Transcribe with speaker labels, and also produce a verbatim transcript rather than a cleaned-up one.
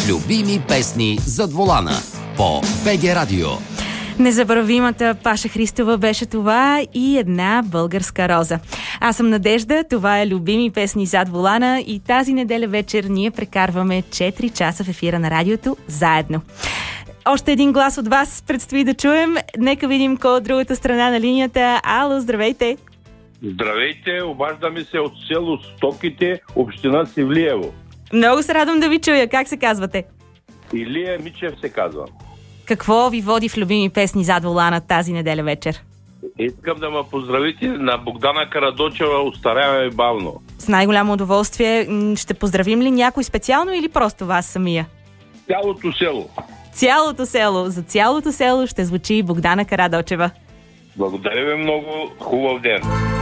Speaker 1: Любими песни зад волана по БГ Радио.
Speaker 2: Незабравимата Паша Христова беше това и една българска роза. Аз съм Надежда, това е Любими песни зад волана и тази неделя вечер ние прекарваме четири часа в ефира на радиото заедно. Още един глас от вас предстои да чуем. Нека видим кой от другата страна на линията. Ало, здравейте!
Speaker 3: Здравейте, обаждаме се от село Стоките, община Севлиево.
Speaker 2: Много се радвам да ви чуя. Как се казвате?
Speaker 3: Илия Мичев се казва.
Speaker 2: Какво ви води в Любими песни зад волана тази неделя вечер?
Speaker 3: Искам да ме поздравите на Богдана Карадочева, остаряваме бавно.
Speaker 2: С най-голямо удоволствие. Ще поздравим ли някой специално или просто вас самия?
Speaker 3: Цялото село.
Speaker 2: Цялото село. За цялото село ще звучи Богдана Карадочева.
Speaker 3: Благодаря ви много. Хубав ден.